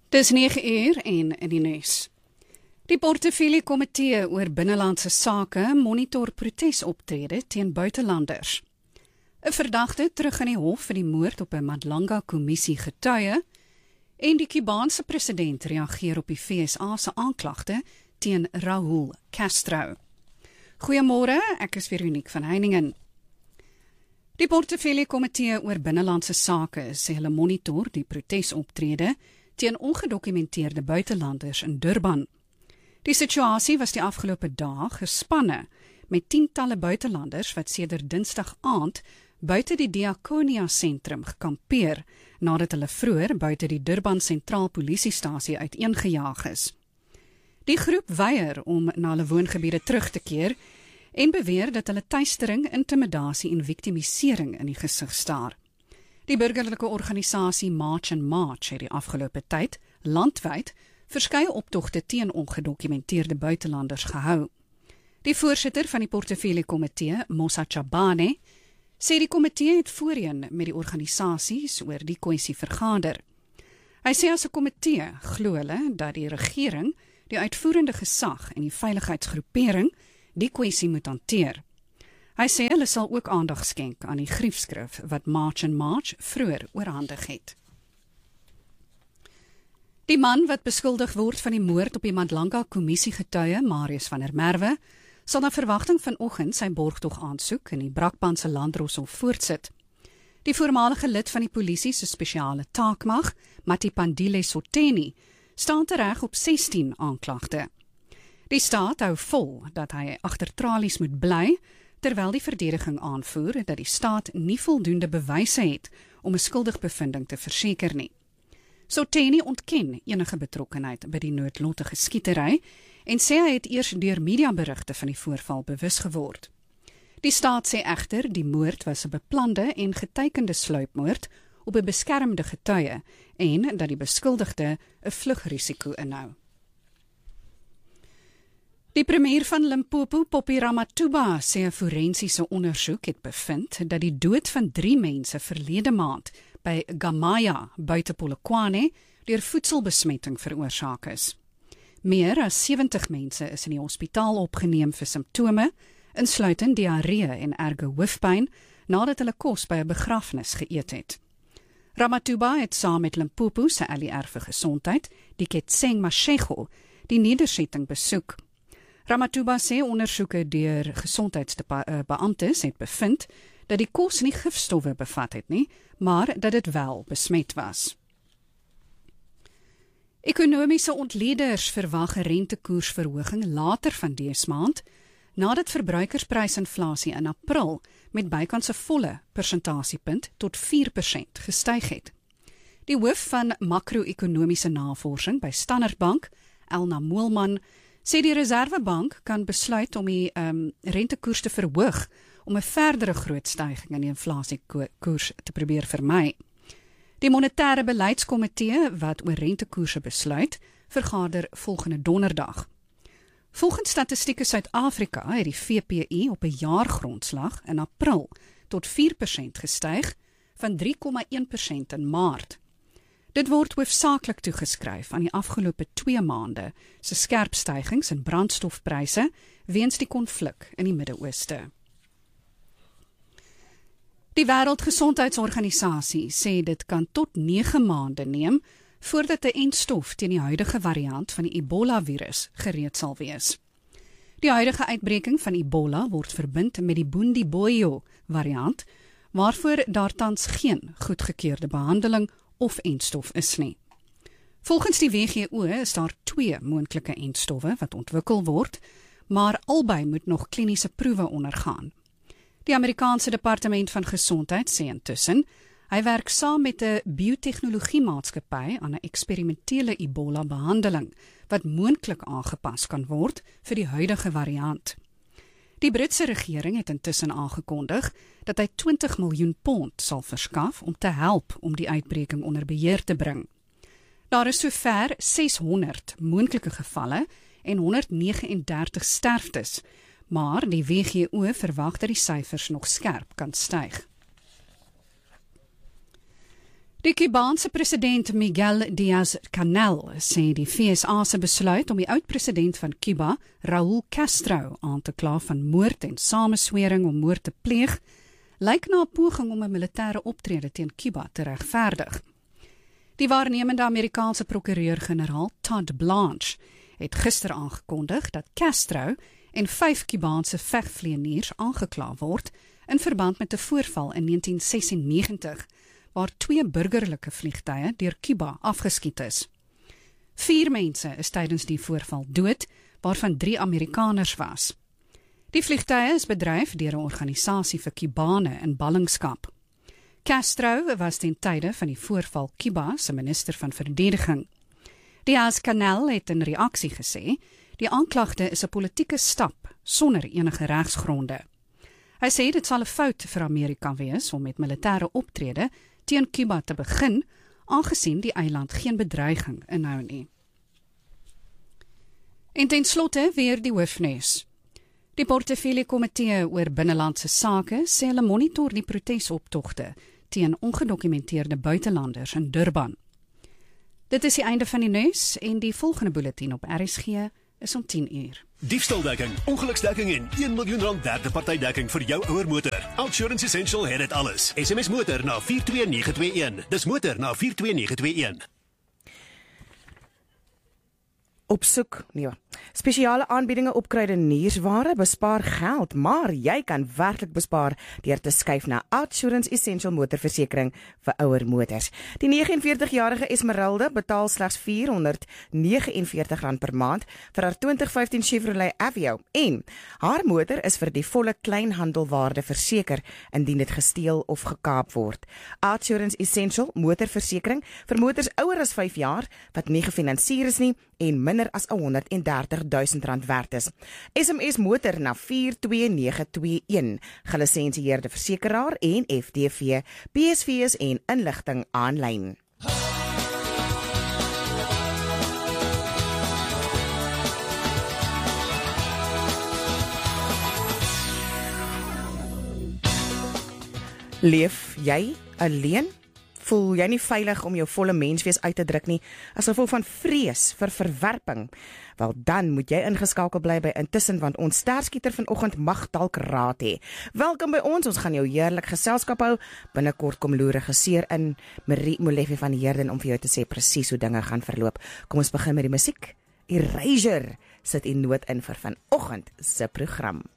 Dis 9 uur en in die nuus. Die Portefeulje Komitee oor Binnelandse Sake monitor protesoptrede teen buitelanders. 'n Verdagte terug in die hof vir die moord op 'n Mandlanga-kommissie getuie en die Kubaanse president reageer op die VSA se aanklagte teen Raúl Castro. Goeiemôre, ek is Veronique van Heiningen. Die Portefeulje Komitee oor Binnelandse Sake sê hulle monitor die protesoptrede teen ongedokumenteerde buitelanders in Durban. Die situasie was die afgelope dae gespanne met tientalle buitelanders wat sedert Dinsdag aand buite die Diakonia sentrum gekampeer nadat hulle vroeër buite die Durban sentraal polisiestasie uiteengejaag is. Die groep weier om na hulle woongebiede terug te keer en beweer dat hulle tuistering, intimidasie en victimisering in die gesig staar. Die burgerlike organisasie March and March het die afgelope tyd landwyd verskeie optogte teen ongedokumenteerde buitelanders gehou. Die voorsitter van die Portefeulje Komitee, Mosa Chabane, sê die komitee het voorheen met die organisasies oor die kwessie vergader. Hy sê as 'n komitee glo hulle dat die regering, die uitvoerende gesag en die veiligheidsgroepering die kwessie moet hanteer. Hy sê hulle sal ook aandag skenk aan die griefskrif wat March and March vroeër oorhandig het. Die man wat beskuldig word van die moord op die Mandlanga-kommissie getuie, Marius van der Merwe, sal na verwagting vanoggend sy borgtog aansoek in die Brakpan se Landdroshof voortsit. Die voormalige lid van die polisie se spesiale taakmag, Matipandile Soteni, staan tereg op 16 aanklagte. Die staat hou vol dat hy agter tralies moet bly, terwyl die verdediging aanvoer dat die staat nie voldoende bewyse het om 'n skuldigbevinding te verseker nie. Soteni ontken enige betrokkenheid by die noodlottige skietery en sê hy het eers deur mediaberigte van die voorval bewus geword. Die staat sê egter die moord was 'n beplande en geteikende sluipmoord op 'n beskermde getuie en dat die beskuldigde 'n vlugrisiko inhou. Die premier van Limpopo, Poppy Ramathuba, sê 'n forensiese ondersoek het bevind dat die dood van 3 mense verlede maand by Gamaya buite Polokwane deur voedselbesmetting veroorsaak is. Meer as 70 mense is in die hospitaal opgeneem vir simptome, insluitend diarree en erge hoofpyn, nadat hulle kos by 'n begrafnis geëet het. Ramathuba het saam met Limpopo se LER vir gesondheid, die Ketseng Mashego, die nedersetting besoek. Ramathuba sê ondersoeke deur gesondheidsbeamptes het bevind dat die kos nie gifstowwe bevat het nie, maar dat dit wel besmet was. Ekonomiese ontleeders verwag 'n rentekoersverhoging later van dese maand, nadat verbruikersprysinflasie in April met bykans 'n volle persentasiepunt tot 4% gestyg het. Die hoof van makro-ekonomiese navorsing by Standard Bank, Elna Moelman, sê die Reservebank kan besluit om die rentekoers te verhoog om 'n verdere groot styging in die inflasiekoers te probeer vermy. Die monetêre beleidskomitee wat oor rentekoerse besluit, vergader volgende donderdag. Volgens Statistieke Suid-Afrika het die VPI op 'n jaargrondslag in April tot 4% gestyg van 3,1% in Maart. Dit word hoofsaaklik toegeskryf aan die afgelope 2 maande se skerp stygings in brandstofpryse weens die konflik in die Midde-Ooste. Die Wêreldgesondheidsorganisasie sê dit kan tot 9 maande neem voordat 'n entstof teen die huidige variant van die Ebola-virus gereed sal wees. Die huidige uitbreking van Ebola word verbind met die Bundibugyo variant, waarvoor daar tans geen goedgekeurde behandeling of entstof is nie. Volgens die WHO is daar 2 moontlike entstowwe wat ontwikkel word, maar albei moet nog kliniese proewe ondergaan. Die Amerikaanse Departement van Gesondheid sê intussen, hy werk saam met 'n biotechnologiemaatskappy aan 'n eksperimentele Ebola-behandeling wat moontlik aangepas kan word vir die huidige variant. Die Britse regering het intussen aangekondig dat hy 20 miljoen pond sal verskaf om te help om die uitbreking onder beheer te bring. Daar is sover 600 moontlike gevalle en 139 sterftes, maar die WHO verwag dat die syfers nog skerp kan styg. Die Cubaanse president Miguel Díaz-Canel sê die VSA se besluit om die oud-president van Cuba, Raúl Castro, aan te kla van moord en sameswering om moord te pleeg, lyk na 'n poging om 'n militêre optrede teen Cuba te regverdig. Die waarnemende Amerikaanse prokureur-generaal Todd Blanche het gister aangekondig dat Castro en 5 Cubaanse vegvlieëniers aangekla word in verband met 'n voorval in 1996 waar 2 burgerlike vliegtuie deur Cuba afgeskiet is. 4 mense is tydens die voorval dood, waarvan 3 Amerikaners was. Die vliegtuie is bedryf deur 'n organisasie vir Cubane in ballingskap. Castro was ten tye van die voorval Cuba se minister van verdediging. Díaz-Canel het in reaksie gesê, die aanklagte is 'n politieke stap sonder enige regsgronde. Hy sê dit sal 'n fout vir Amerika wees om met militêre optrede teen Cuba te begin, aangesien die eiland geen bedreiging inhou nie. En ten slotte weer die hoofnuus. Die Portefeulje-komitee oor binnelandse sake sê hulle monitor die protesoptogte teen ongedokumenteerde buitelanders in Durban. Dit is die einde van die nuus en die volgende bulletin op RSG is om 10:00. Diefstaldekking, ongeluksdekking en R1 miljoen derde partydekking vir jou ouer motor. Outsurance Essential het dit alles. SMS motor na 42921. Dis motor na 42921. Opsoek, nee. Spesiale aanbiedinge op kruideniersware bespaar geld, maar jy kan werklik bespaar deur te skuif na Outsurance Essential motorversekering vir ouer motors. Die 49-jarige Esmeralda betaal slegs R449 per maand vir haar 2015 Chevrolet Aveo en haar motor is vir die volle kleinhandelwaarde verseker indien dit gesteel of gekaap word. Outsurance Essential motorversekering vir motors ouer as 5 jaar wat nie gefinansier is nie en minder as R130.000 werd is. SMS motor na 42921, gelisensieerde versekeraar en FDV, PSV's en inligting aanlyn. Leef jy alleen? Voel jy nie veilig om jou volle menswees uit te druk nie, as gevolg van vrees vir verwerping? Wel, dan moet jy ingeskakel bly by Intussen, want ons sterskieter vanoggend mag dalk raad hê. Welkom by ons gaan jou heerlik geselskap hou. Binnekort kom loer regisseur in, Marie Molefe van Heerden, om vir jou te sê presies hoe dinge gaan verloop. Kom ons begin met die musiek. Erasure sit in nood in vir vanoggend se program.